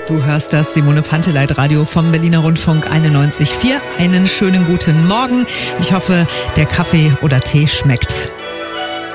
Du hörst das Simone Panteleit Radio vom Berliner Rundfunk 91.4. Einen schönen guten Morgen. Ich hoffe, der Kaffee oder Tee schmeckt.